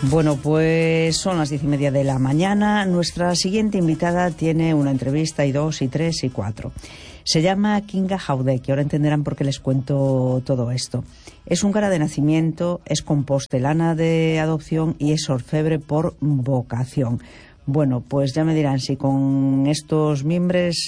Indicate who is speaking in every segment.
Speaker 1: Bueno, pues son las 10:30 de la mañana. Nuestra siguiente invitada tiene una entrevista y 2 y 3 y 4. Se llama Kinga Jaudek y ahora entenderán por qué les cuento todo esto. Es húngara de nacimiento, es compostelana de adopción y es orfebre por vocación. Bueno, pues ya me dirán si con estos mimbres,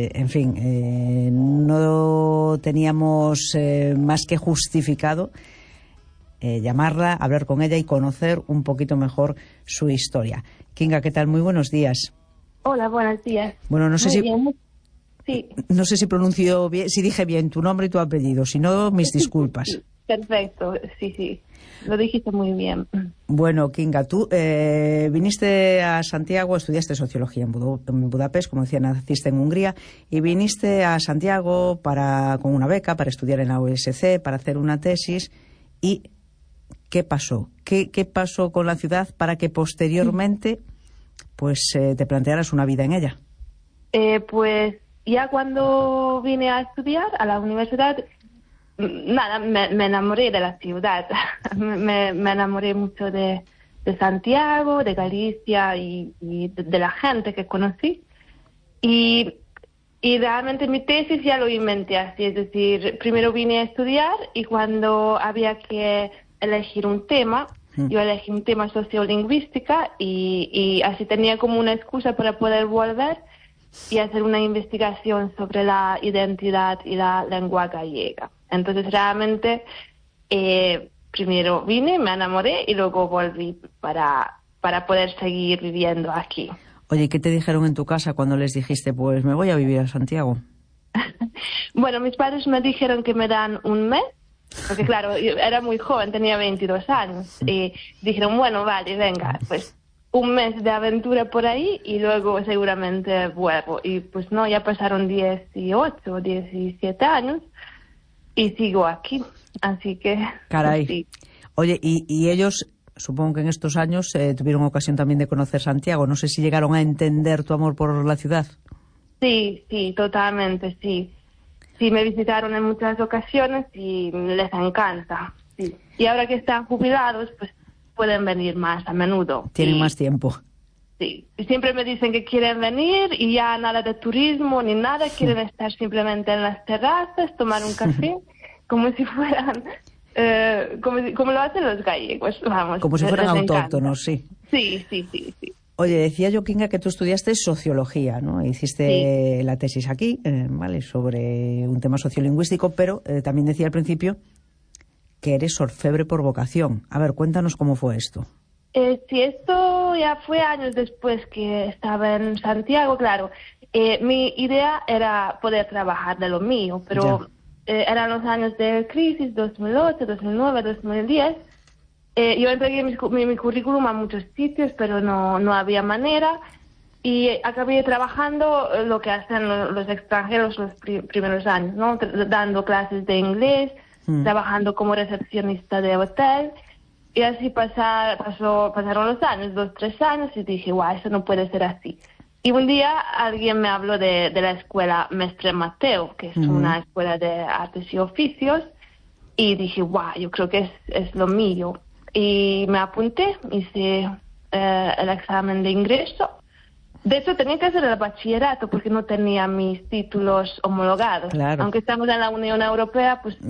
Speaker 1: no teníamos más que justificado llamarla, hablar con ella y conocer un poquito mejor su historia. Kinga, ¿qué tal? Muy buenos días.
Speaker 2: Hola, buenos días.
Speaker 1: Bueno, no sé
Speaker 2: Sí.
Speaker 1: No sé si pronuncio bien, si dije bien tu nombre y tu apellido, si no, mis disculpas.
Speaker 2: Perfecto, sí, lo dijiste muy bien.
Speaker 1: Bueno, Kinga, tú viniste a Santiago, estudiaste sociología en Budapest, como decía, naciste en Hungría, y viniste a Santiago con una beca para estudiar en la USC, para hacer una tesis. ¿Y qué pasó? ¿Qué pasó con la ciudad para que posteriormente te plantearas una vida en ella?
Speaker 2: Pues ya cuando vine a estudiar a la universidad, nada, me enamoré de la ciudad. me enamoré mucho de Santiago, de Galicia y de la gente que conocí. Y realmente mi tesis ya lo inventé así, es decir, primero vine a estudiar y cuando había que elegir un tema, yo elegí un tema sociolingüística y así tenía como una excusa para poder volver y hacer una investigación sobre la identidad y la lengua gallega. Entonces realmente primero vine, me enamoré y luego volví para poder seguir viviendo aquí.
Speaker 1: Oye, ¿qué te dijeron en tu casa cuando les dijiste, pues me voy a vivir a Santiago?
Speaker 2: Bueno, mis padres me dijeron que me dan un mes, porque claro, yo era muy joven, tenía 22 años, y dijeron, bueno, vale, venga, pues un mes de aventura por ahí y luego seguramente vuelvo. Y pues no, ya pasaron 18, 17 años y sigo aquí, así que...
Speaker 1: Caray.
Speaker 2: Sí.
Speaker 1: Oye, y ellos... Supongo que en estos años tuvieron ocasión también de conocer Santiago. No sé si llegaron a entender tu amor por la ciudad.
Speaker 2: Sí, totalmente, sí. Sí, me visitaron en muchas ocasiones y les encanta. Sí. Y ahora que están jubilados, pues pueden venir más a menudo.
Speaker 1: Tienen más tiempo.
Speaker 2: Sí. Y siempre me dicen que quieren venir y ya nada de turismo ni nada. Quieren estar simplemente en las terrazas, tomar un café, como si fueran... como lo hacen los gallegos, vamos.
Speaker 1: Como si fueran autóctonos,
Speaker 2: sí. Sí.
Speaker 1: Oye, decía yo, Kinga, que tú estudiaste sociología, ¿no? Hiciste la tesis aquí, ¿vale?, sobre un tema sociolingüístico, pero también decía al principio que eres orfebre por vocación. A ver, cuéntanos cómo fue esto.
Speaker 2: Sí, esto ya fue años después que estaba en Santiago, claro. Mi idea era poder trabajar de lo mío, pero... eran los años de crisis, 2008, 2009, 2010. Yo entregué mi currículum a muchos sitios, pero no había manera. Y acabé trabajando lo que hacen los extranjeros los primeros años, ¿no? Dando clases de inglés, trabajando como recepcionista de hotel. Y así pasaron los años, 2, 3 años, y dije, guau, eso no puede ser así. Y un día alguien me habló de la escuela Mestre Mateo, que es una escuela de artes y oficios, y dije, guau, yo creo que es lo mío. Y me apunté, hice el examen de ingreso. De hecho, tenía que hacer el bachillerato porque no tenía mis títulos homologados.
Speaker 1: Claro.
Speaker 2: Aunque estamos en la Unión Europea, pues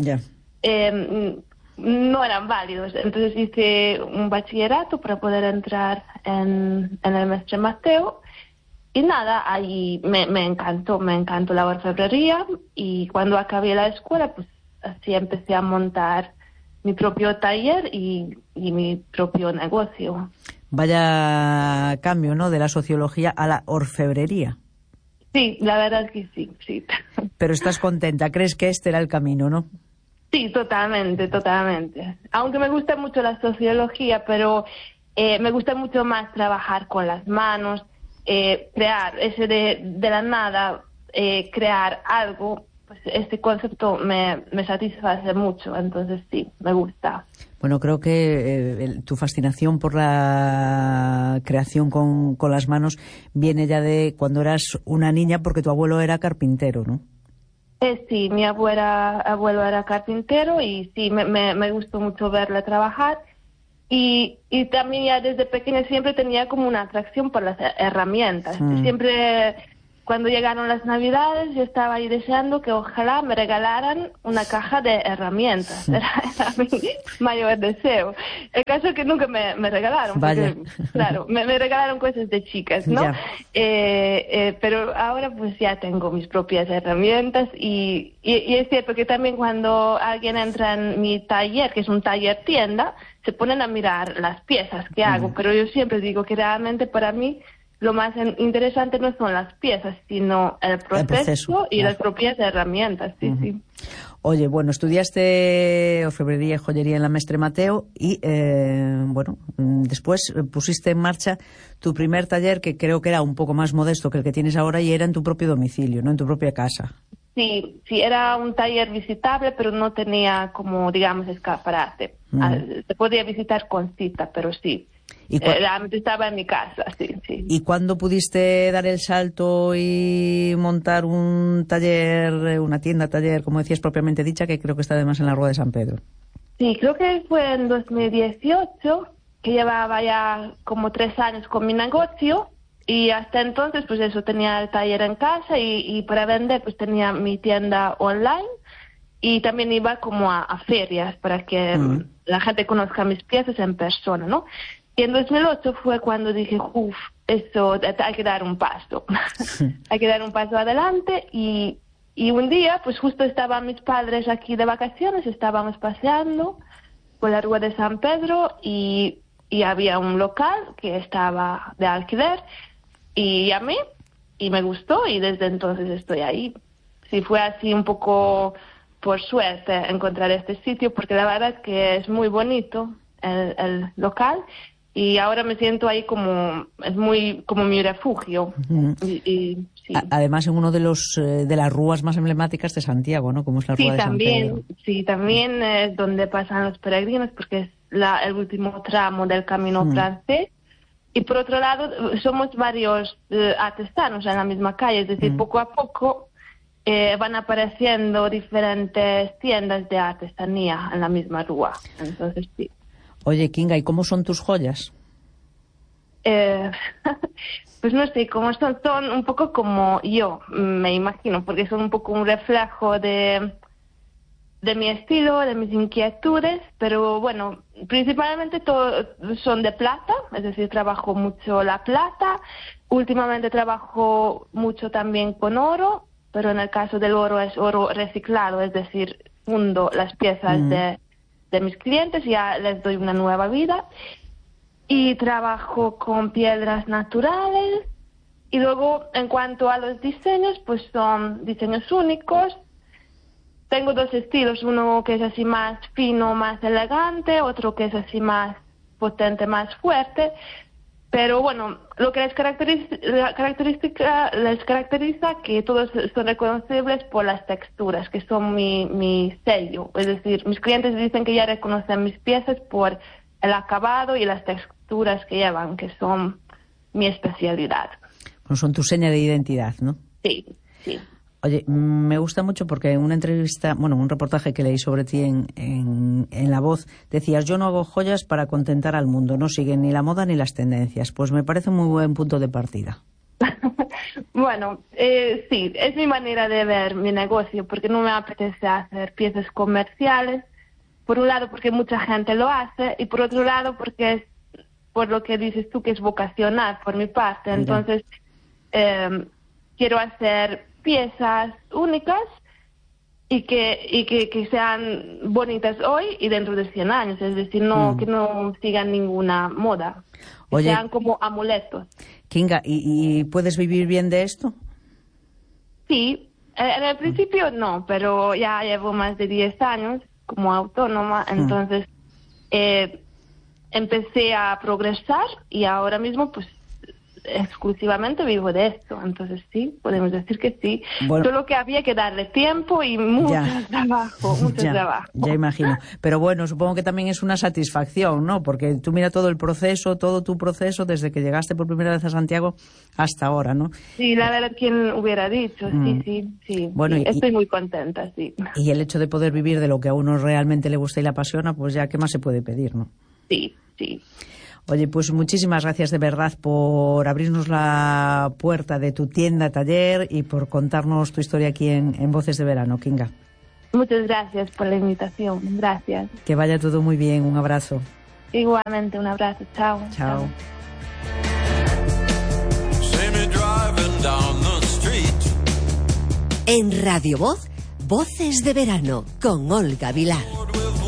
Speaker 2: no eran válidos. Entonces hice un bachillerato para poder entrar en el Mestre Mateo. Y nada, ahí me encantó la orfebrería y cuando acabé la escuela, pues así empecé a montar mi propio taller y mi propio negocio.
Speaker 1: Vaya cambio, ¿no?, de la sociología a la orfebrería.
Speaker 2: Sí, la verdad es que sí.
Speaker 1: Pero estás contenta, ¿crees que este era el camino, no?
Speaker 2: Sí, totalmente. Aunque me gusta mucho la sociología, pero me gusta mucho más trabajar con las manos, crear ese de la nada, crear algo, pues este concepto me satisface mucho, entonces sí, me gusta.
Speaker 1: Bueno, creo que tu fascinación por la creación con las manos viene ya de cuando eras una niña, porque tu abuelo era carpintero, ¿no?
Speaker 2: Sí, mi abuelo era carpintero y sí, me gustó mucho verle trabajar. Y también ya desde pequeña siempre tenía como una atracción por las herramientas. Siempre, cuando llegaron las Navidades, yo estaba ahí deseando que ojalá me regalaran una caja de herramientas. Era mi mayor deseo. El caso es que nunca me regalaron. Porque, claro, me regalaron cosas de chicas, ¿no? Pero ahora pues ya tengo mis propias herramientas y es cierto que también cuando alguien entra en mi taller, que es un taller tienda, se ponen a mirar las piezas que hago, pero yo siempre digo que realmente para mí lo más interesante no son las piezas, sino el proceso y las propias herramientas. Sí.
Speaker 1: Oye, bueno, estudiaste orfebrería y joyería en la Mestre Mateo y, después pusiste en marcha tu primer taller, que creo que era un poco más modesto que el que tienes ahora, y era en tu propio domicilio, ¿no? En tu propia casa.
Speaker 2: Sí, era un taller visitable, pero no tenía como, digamos, escaparate. Se podía visitar con cita, pero sí. Realmente estaba en mi casa, sí.
Speaker 1: ¿Y cuándo pudiste dar el salto y montar un taller, una tienda-taller, como decías, propiamente dicha, que creo que está además en la Rúa de San Pedro?
Speaker 2: Sí, creo que fue en 2018, que llevaba ya como 3 años con mi negocio, y hasta entonces, pues eso, tenía el taller en casa y para vender, pues tenía mi tienda online, y también iba como a ferias para que la gente conozca mis piezas en persona, ¿no? Y en 2008 fue cuando dije, eso hay que dar un paso. Hay que dar un paso adelante y un día, pues justo estaban mis padres aquí de vacaciones, estábamos paseando por la Rúa de San Pedro y había un local que estaba de alquiler y llamé y me gustó y desde entonces estoy ahí. Sí, fue así un poco por suerte encontrar este sitio porque la verdad es que es muy bonito el local. Y ahora me siento ahí es muy como mi refugio. Sí.
Speaker 1: Además, en uno de las rúas más emblemáticas de Santiago, ¿no? Como es la Rúa de San Pedro.
Speaker 2: Sí, también es donde pasan los peregrinos, porque es el último tramo del camino francés. Y por otro lado, somos varios artesanos en la misma calle, es decir, poco a poco van apareciendo diferentes tiendas de artesanía en la misma rúa. Entonces, sí.
Speaker 1: Oye, Kinga, ¿y cómo son tus joyas?
Speaker 2: Pues no sé, cómo son un poco como yo, me imagino, porque son un poco un reflejo de mi estilo, de mis inquietudes, pero bueno, principalmente son de plata, es decir, trabajo mucho la plata, últimamente trabajo mucho también con oro, pero en el caso del oro es oro reciclado, es decir, fundo las piezas de mis clientes, ya les doy una nueva vida, y trabajo con piedras naturales, y luego en cuanto a los diseños, pues son diseños únicos. Tengo 2 estilos, uno que es así más fino, más elegante, otro que es así más potente, más fuerte, pero bueno, lo que les caracteriza que todos son reconocibles por las texturas, que son mi sello. Es decir, mis clientes dicen que ya reconocen mis piezas por el acabado y las texturas que llevan, que son mi especialidad.
Speaker 1: Bueno, son tu seña de identidad, ¿no?
Speaker 2: Sí.
Speaker 1: Oye, me gusta mucho porque en una entrevista, un reportaje que leí sobre ti en La Voz, decías, yo no hago joyas para contentar al mundo, no siguen ni la moda ni las tendencias. Pues me parece un muy buen punto de partida.
Speaker 2: Bueno, sí, es mi manera de ver mi negocio, porque no me apetece hacer piezas comerciales. Por un lado, porque mucha gente lo hace, y por otro lado, porque es por lo que dices tú, que es vocacional por mi parte. Entonces, quiero hacer piezas únicas y que sean bonitas hoy y dentro de 100 años, es decir, que no sigan ninguna moda, que sean como amuletos.
Speaker 1: Kinga, ¿y puedes vivir bien de esto?
Speaker 2: Sí, en el principio no, pero ya llevo más de 10 años como autónoma, entonces empecé a progresar y ahora mismo pues exclusivamente vivo de esto, entonces sí, podemos decir que sí. Bueno, solo que había que darle tiempo y mucho trabajo.
Speaker 1: Ya imagino. Pero bueno, supongo que también es una satisfacción, ¿no? Porque tú mira todo tu proceso, desde que llegaste por primera vez a Santiago hasta ahora, ¿no?
Speaker 2: Sí, la verdad, ¿quién hubiera dicho? Sí. Bueno, sí, estoy muy contenta, sí.
Speaker 1: Y el hecho de poder vivir de lo que a uno realmente le gusta y le apasiona, pues ya, ¿qué más se puede pedir, no?
Speaker 2: Sí, sí.
Speaker 1: Oye, pues muchísimas gracias de verdad por abrirnos la puerta de tu tienda, taller, y por contarnos tu historia aquí en Voces de Verano, Kinga.
Speaker 2: Muchas gracias por la invitación. Gracias.
Speaker 1: Que vaya todo muy bien. Un abrazo.
Speaker 2: Igualmente, un abrazo. Chao.
Speaker 1: Chao.
Speaker 3: En Radio Voz, Voces de Verano, con Olga Vilar.